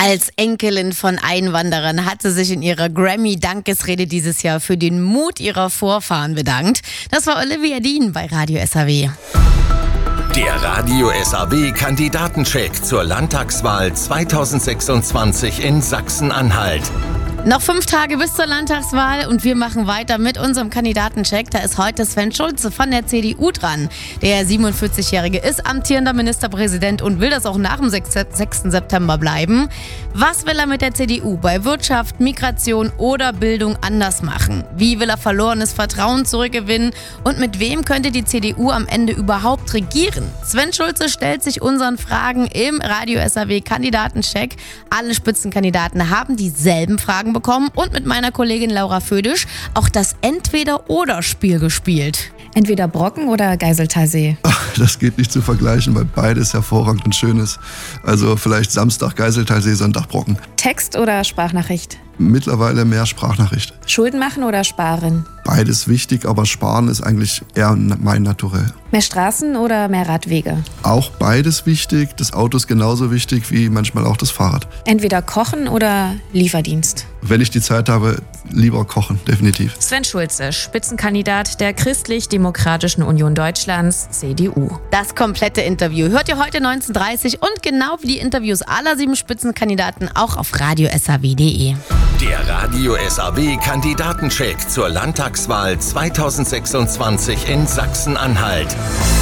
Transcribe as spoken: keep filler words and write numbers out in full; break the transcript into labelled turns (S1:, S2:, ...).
S1: Als Enkelin von Einwanderern hat sie sich in ihrer Grammy-Dankesrede dieses Jahr für den Mut ihrer Vorfahren bedankt. Das war Olivia Dean bei Radio S A W.
S2: Der Radio S A W-Kandidatencheck zur Landtagswahl zweitausendsechsundzwanzig in Sachsen-Anhalt.
S1: Noch fünf Tage bis zur Landtagswahl und wir machen weiter mit unserem Kandidatencheck. Da ist heute Sven Schulze von der C D U dran. Der siebenundvierzigjährige ist amtierender Ministerpräsident und will das auch nach dem sechsten September bleiben. Was will er mit der C D U bei Wirtschaft, Migration oder Bildung anders machen? Wie will er verlorenes Vertrauen zurückgewinnen? Und mit wem könnte die C D U am Ende überhaupt regieren? Sven Schulze stellt sich unseren Fragen im Radio S A W-Kandidatencheck. Alle Spitzenkandidaten haben dieselben Fragen bekommen und mit meiner Kollegin Laura Födisch auch das Entweder-Oder-Spiel gespielt.
S3: Entweder Brocken oder Geiseltalsee?
S4: Ach, das geht nicht zu vergleichen, weil beides hervorragend und schön ist. Also vielleicht Samstag Geiseltalsee, Sonntag Brocken.
S3: Text oder Sprachnachricht?
S4: Mittlerweile mehr Sprachnachricht.
S3: Schulden machen oder sparen?
S4: Beides wichtig, aber Sparen ist eigentlich eher mein Naturell.
S3: Mehr Straßen oder mehr Radwege?
S4: Auch beides wichtig. Das Auto ist genauso wichtig wie manchmal auch das Fahrrad.
S3: Entweder kochen oder Lieferdienst?
S4: Wenn ich die Zeit habe, lieber kochen, definitiv.
S3: Sven Schulze, Spitzenkandidat der Christlich-Demokratischen Union Deutschlands, C D U.
S1: Das komplette Interview hört ihr heute neunzehn Uhr dreißig und genau wie die Interviews aller sieben Spitzenkandidaten auch auf radio s a w punkt d e.
S2: Der Radio S A W-Kandidatencheck zur Landtagswahl zweitausendsechsundzwanzig in Sachsen-Anhalt.